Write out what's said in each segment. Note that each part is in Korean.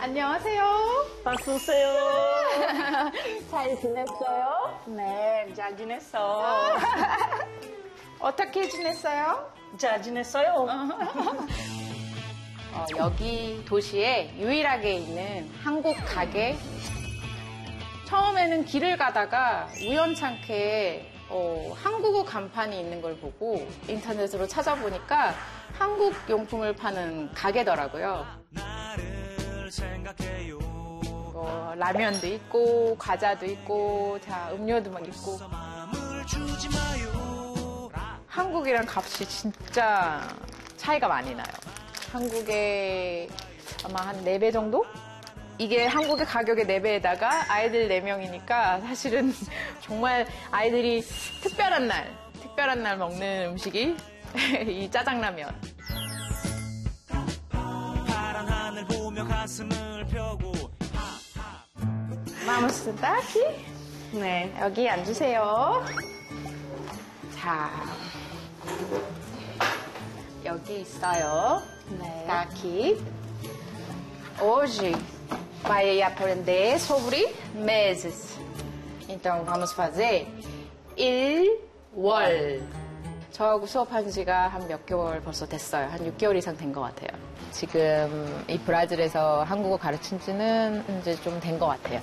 안녕하세요. 어서 오세요. 잘 지냈어요? 네, 잘 지냈어. 어떻게 지냈어요? 잘 지냈어요? 여기 도시에 유일하게 있는 한국 가게. 처음에는 길을 가다가 우연찮게 한국어 간판이 있는 걸 보고 인터넷으로 찾아보니까 한국 용품을 파는 가게더라고요. 라면도 있고 과자도 있고 음료도 막 있고. 한국이랑 값이 진짜 차이가 많이 나요. 한국에 아마 한 4배 정도? 이게 한국의 가격의 4배에다가 아이들 4명이니까 사실은 정말 아이들이 특별한 날 먹는 음식이 이 짜장라면. 파란 하늘 보며 가슴을 펴고 Vamos sentar aqui? 네, 여기 앉으세요. 자, 여기 있어요. 네. Tá aqui. Hoje vai aprender sobre meses. Então, vamos fazer 일월. 저하고 수업한 지가 한 몇 개월 벌써 됐어요. 한 6개월 이상 된 것 같아요. 지금 이 브라질에서 한국어 가르친 지는 이제 좀 된 것 같아요.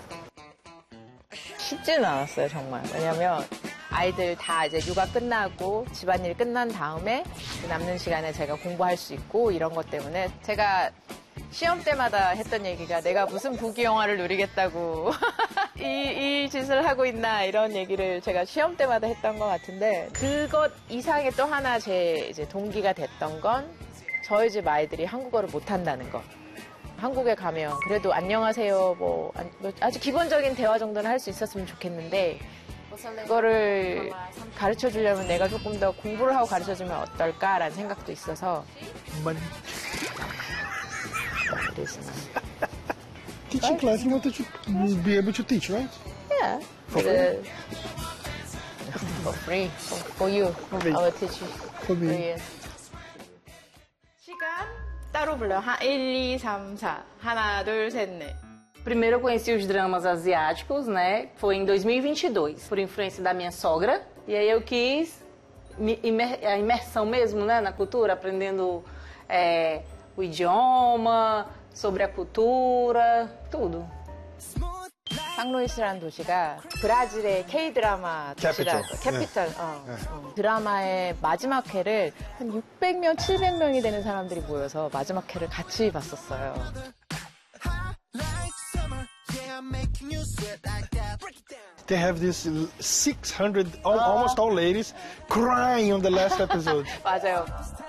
쉽지는 않았어요, 정말. 왜냐면 아이들 다 이제 육아 끝나고 집안일 끝난 다음에 남는 시간에 제가 공부할 수 있고 이런 것 때문에 제가 시험 때마다 했던 얘기가 내가 무슨 부귀영화를 누리겠다고 이 짓을 하고 있나 이런 얘기를 제가 시험 때마다 했던 것 같은데 그것 이상의 또 하나 제 이제 동기가 됐던 건 저희 집 아이들이 한국어를 못한다는 거. 한국에 가면 그래도 안녕하세요 뭐 아주 기본적인 대화 정도는 할 수 있었으면 좋겠는데 그거를 가르쳐 주려면 내가 조금 더 공부를 하고 가르쳐 주면 어떨까라는 생각도 있어서 Teaching class, you want to be able to teach, right? Yeah. For free. For you. I will teach you. For me. 시간 따로 불러요. 1, 2, 3, 4. 하나, 둘, 셋, 넷. Primeiro eu conheci os dramas asiáticos, né? Foi em 2022, por influência da minha sogra. E aí eu quis a imersão mesmo, né, na cultura, aprendendo o idioma, sobre a cultura, tudo. 상루이스라는 도시가 브라질의 K-드라마 도시라고. 캐피털. 드라마의 마지막 회를 한 600명, 700명이 되는 사람들이 모여서 마지막 회를 같이 봤었어요. They have this 600, almost all ladies, crying on the last episode. 맞아요.